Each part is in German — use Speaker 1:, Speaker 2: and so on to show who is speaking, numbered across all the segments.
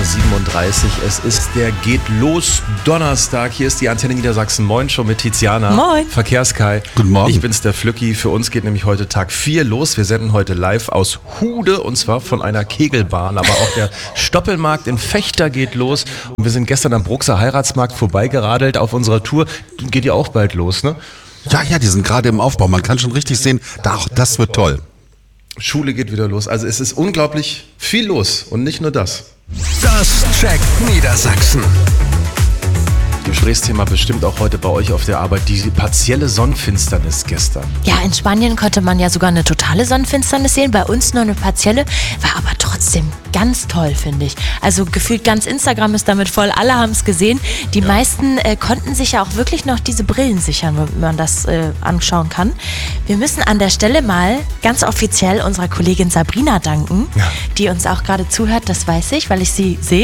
Speaker 1: 7:37 Uhr. Es ist der Geht los Donnerstag. Hier ist die Antenne Niedersachsen. Moin schon mit Tiziana.
Speaker 2: Moin.
Speaker 1: Verkehrskai.
Speaker 3: Guten Morgen.
Speaker 1: Ich bin's, der Flücki. Für uns geht nämlich heute Tag 4 los. Wir senden heute live aus Hude und zwar von einer Kegelbahn. Aber auch der Stoppelmarkt in Vechta geht los. Und wir sind gestern am Bruxer Heiratsmarkt vorbeigeradelt auf unserer Tour. Geht ja auch bald los, ne?
Speaker 3: Ja, die sind gerade im Aufbau. Man kann schon richtig sehen, das wird toll.
Speaker 1: Schule geht wieder los. Also es ist unglaublich viel los und nicht nur das.
Speaker 4: Das checkt Niedersachsen.
Speaker 1: Gesprächsthema bestimmt auch heute bei euch auf der Arbeit, die partielle Sonnenfinsternis gestern.
Speaker 2: Ja, in Spanien konnte man ja sogar eine totale Sonnenfinsternis sehen, bei uns nur eine partielle, war aber trotzdem ganz toll, finde ich. Also gefühlt ganz Instagram ist damit voll, alle haben es gesehen. Die meisten konnten sich ja auch wirklich noch diese Brillen sichern, wenn man das anschauen kann. Wir müssen an der Stelle mal ganz offiziell unserer Kollegin Sabrina danken, die uns auch gerade zuhört, das weiß ich, weil ich sie sehe.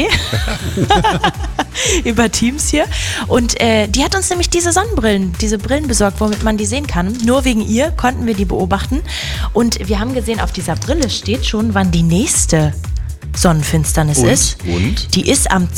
Speaker 2: Über Teams hier. Und die hat uns nämlich diese Brillen besorgt, womit man die sehen kann. Nur wegen ihr konnten wir die beobachten. Und wir haben gesehen, auf dieser Brille steht schon, wann die nächste Sonnenfinsternis ist.
Speaker 1: Und?
Speaker 2: Die ist am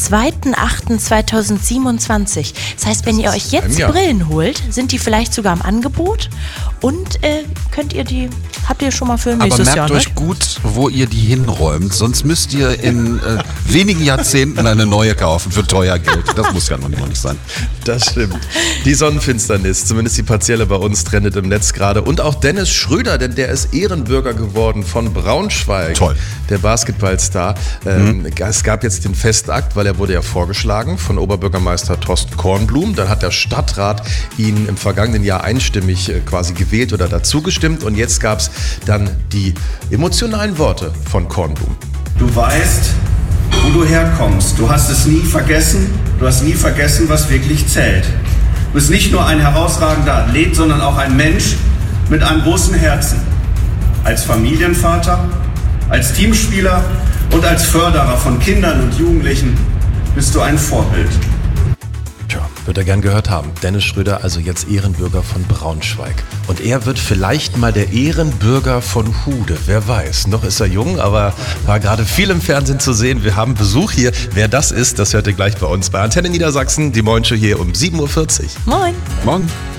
Speaker 2: 2.8.2027. Das heißt, wenn ihr euch jetzt Brillen holt, sind die vielleicht sogar im Angebot und habt ihr schon mal für nächstes Jahr.
Speaker 3: Aber merkt euch gut, wo ihr die hinräumt, sonst müsst ihr in wenigen Jahrzehnten eine neue kaufen für teuer Geld. Das muss ja noch nicht sein.
Speaker 1: Das stimmt. Die Sonnenfinsternis, zumindest die partielle bei uns, trendet im Netz gerade. Und auch Dennis Schröder, denn der ist Ehrenbürger geworden von Braunschweig.
Speaker 3: Toll.
Speaker 1: Der Basketballstar. Es gab jetzt den Festakt, weil er wurde ja vorgeschlagen von Oberbürgermeister Thorsten Kornblum. Dann hat der Stadtrat ihn im vergangenen Jahr einstimmig quasi gewählt oder dazu gestimmt. Und jetzt gab es dann die emotionalen Worte von Kornblum.
Speaker 5: Du weißt, wo du herkommst. Du hast es nie vergessen. Du hast nie vergessen, was wirklich zählt. Du bist nicht nur ein herausragender Athlet, sondern auch ein Mensch mit einem großen Herzen. Als Familienvater, als Teamspieler und als Förderer von Kindern und Jugendlichen bist du ein Vorbild.
Speaker 1: Tja, wird er gern gehört haben. Dennis Schröder, also jetzt Ehrenbürger von Braunschweig. Und er wird vielleicht mal der Ehrenbürger von Hude. Wer weiß. Noch ist er jung, aber war gerade viel im Fernsehen zu sehen. Wir haben Besuch hier. Wer das ist, das hört ihr gleich bei uns bei Antenne Niedersachsen. Die Moin Show hier um 7:40 Uhr.
Speaker 2: Moin.
Speaker 3: Morgen.